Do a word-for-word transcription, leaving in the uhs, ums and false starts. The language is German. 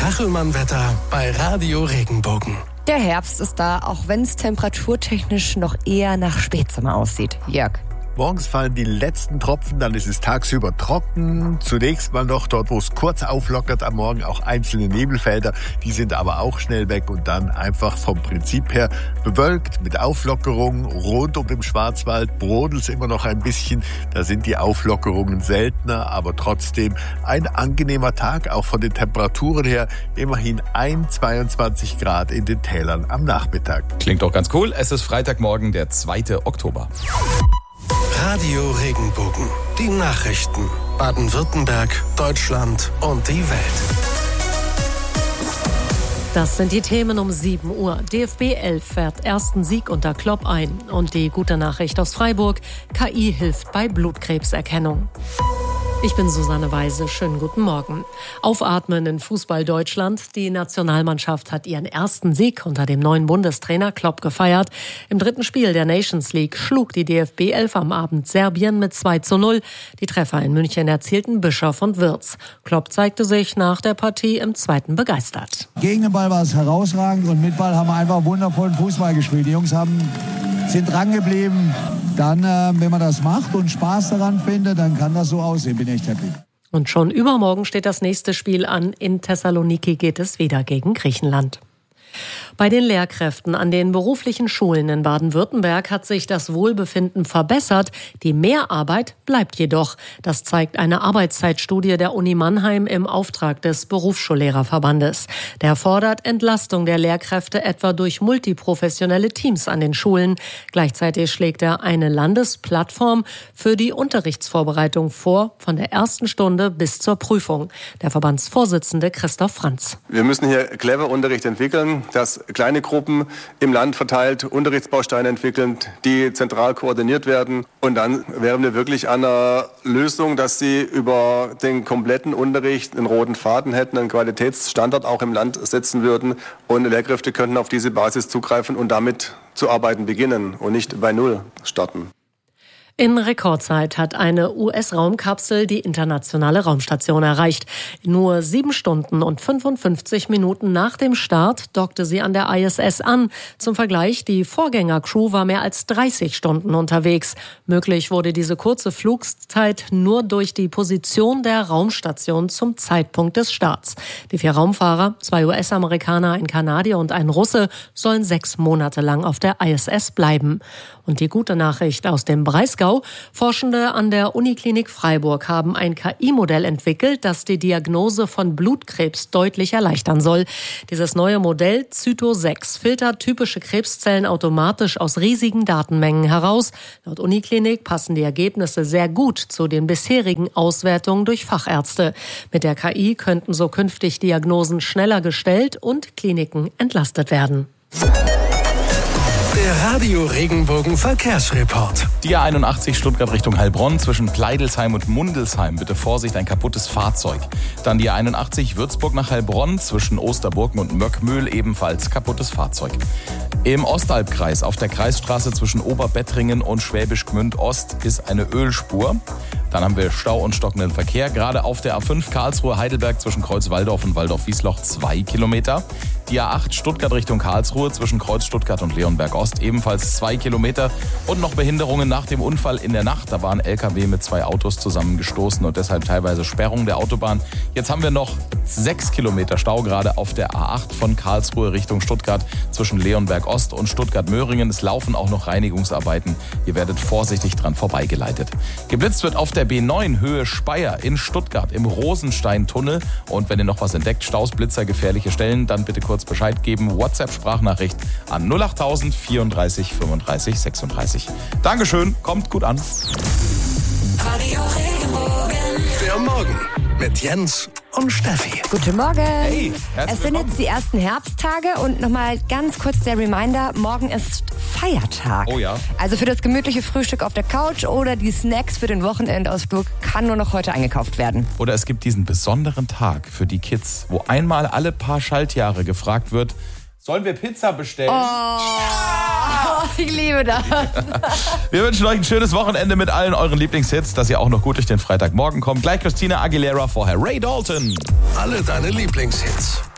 Kachelmann-Wetter bei Radio Regenbogen. Der Herbst ist da, auch wenn es temperaturtechnisch noch eher nach Spätsommer aussieht. Jörg. Morgens fallen die letzten Tropfen, dann ist es tagsüber trocken. Zunächst mal noch dort, wo es kurz auflockert am Morgen, auch einzelne Nebelfelder. Die sind aber auch schnell weg und dann einfach vom Prinzip her bewölkt mit Auflockerungen. Rund um den Schwarzwald brodelt es immer noch ein bisschen. Da sind die Auflockerungen seltener, aber trotzdem ein angenehmer Tag, auch von den Temperaturen her. Immerhin einundzwanzig Grad in den Tälern am Nachmittag. Klingt doch ganz cool. Es ist Freitagmorgen, der zweite Oktober. Radio Regenbogen. Die Nachrichten. Baden-Württemberg, Deutschland und die Welt. Das sind die Themen um sieben Uhr. D F B elf fährt ersten Sieg unter Klopp ein. Und die gute Nachricht aus Freiburg: K I hilft bei Blutkrebserkennung. Ich bin Susanne Weise. Schönen guten Morgen. Aufatmen in Fußball Deutschland. Die Nationalmannschaft hat ihren ersten Sieg unter dem neuen Bundestrainer Klopp gefeiert. Im dritten Spiel der Nations League schlug die D F B elf am Abend Serbien mit zwei zu null. Die Treffer in München erzielten Bischof und Wirtz. Klopp zeigte sich nach der Partie im zweiten begeistert. Gegen den Ball war es herausragend und mit Ball haben wir einfach wundervollen Fußball gespielt. Die Jungs haben, sind dran geblieben. Dann, äh, wenn man das macht und Spaß daran findet, dann kann das so aussehen. Bin echt happy. Und schon übermorgen steht das nächste Spiel an. In Thessaloniki geht es wieder gegen Griechenland. Bei den Lehrkräften an den beruflichen Schulen in Baden-Württemberg hat sich das Wohlbefinden verbessert. Die Mehrarbeit bleibt jedoch. Das zeigt eine Arbeitszeitstudie der Uni Mannheim im Auftrag des Berufsschullehrerverbandes. Der fordert Entlastung der Lehrkräfte etwa durch multiprofessionelle Teams an den Schulen. Gleichzeitig schlägt er eine Landesplattform für die Unterrichtsvorbereitung vor, von der ersten Stunde bis zur Prüfung. Der Verbandsvorsitzende Christoph Franz. Wir müssen hier clever Unterricht entwickeln, dass kleine Gruppen im Land verteilt Unterrichtsbausteine entwickeln, die zentral koordiniert werden. Und dann wären wir wirklich an einer Lösung, dass sie über den kompletten Unterricht einen roten Faden hätten, einen Qualitätsstandard auch im Land setzen würden. Und Lehrkräfte könnten auf diese Basis zugreifen und damit zu arbeiten beginnen und nicht bei Null starten. In Rekordzeit hat eine U S-Raumkapsel die internationale Raumstation erreicht. Nur sieben Stunden und fünfundfünfzig Minuten nach dem Start dockte sie an der I S S an. Zum Vergleich, die Vorgängercrew war mehr als dreißig Stunden unterwegs. Möglich wurde diese kurze Flugzeit nur durch die Position der Raumstation zum Zeitpunkt des Starts. Die vier Raumfahrer, zwei U S-Amerikaner, ein Kanadier und ein Russe, sollen sechs Monate lang auf der I S S bleiben. Und die gute Nachricht aus dem Breisgau: Forschende an der Uniklinik Freiburg haben ein K I-Modell entwickelt, das die Diagnose von Blutkrebs deutlich erleichtern soll. Dieses neue Modell Zyto sechs filtert typische Krebszellen automatisch aus riesigen Datenmengen heraus. Laut Uniklinik passen die Ergebnisse sehr gut zu den bisherigen Auswertungen durch Fachärzte. Mit der K I könnten so künftig Diagnosen schneller gestellt und Kliniken entlastet werden. Der Radio Regenbogen Verkehrsreport. Die A einundachtzig Stuttgart Richtung Heilbronn zwischen Pleidelsheim und Mundelsheim. Bitte Vorsicht, ein kaputtes Fahrzeug. Dann die A einundachtzig Würzburg nach Heilbronn zwischen Osterburken und Möckmühl, ebenfalls kaputtes Fahrzeug. Im Ostalbkreis auf der Kreisstraße zwischen Oberbettringen und Schwäbisch Gmünd Ost ist eine Ölspur. Dann haben wir Stau und stockenden Verkehr. Gerade auf der A fünf Karlsruhe-Heidelberg zwischen Kreuz-Walldorf und Waldorf-Wiesloch zwei Kilometer. Die A acht Stuttgart Richtung Karlsruhe zwischen Kreuz Stuttgart und Leonberg Ost ebenfalls zwei Kilometer. Und noch Behinderungen nach dem Unfall in der Nacht. Da war ein L K W mit zwei Autos zusammengestoßen und deshalb teilweise Sperrung der Autobahn. Jetzt haben wir noch sechs Kilometer Stau gerade auf der A acht von Karlsruhe Richtung Stuttgart zwischen Leonberg Ost und Stuttgart-Möhringen. Es laufen auch noch Reinigungsarbeiten. Ihr werdet vorsichtig dran vorbeigeleitet. Geblitzt wird auf der B neun Höhe Speyer in Stuttgart im Rosenstein-Tunnel. Und wenn ihr noch was entdeckt, Staus, Blitzer, gefährliche Stellen, dann bitte kurz Bescheid geben. WhatsApp-Sprachnachricht an null achttausend vierunddreißig fünfunddreißig sechsunddreißig. Dankeschön, kommt gut an. Radio Regenbogen. Der Morgen mit Jens und Steffi. Guten Morgen. Hey, herzlich Es sind willkommen. jetzt die ersten Herbsttage und nochmal ganz kurz der Reminder, morgen ist Feiertag. Oh ja. Also für das gemütliche Frühstück auf der Couch oder die Snacks für den Wochenendausflug kann nur noch heute eingekauft werden. Oder es gibt diesen besonderen Tag für die Kids, wo einmal alle paar Schaltjahre gefragt wird, sollen wir Pizza bestellen? Oh, ich liebe das. Wir wünschen euch ein schönes Wochenende mit allen euren Lieblingshits, dass ihr auch noch gut durch den Freitagmorgen kommt. Gleich Christina Aguilera, vorher Ray Dalton. Alle deine Lieblingshits.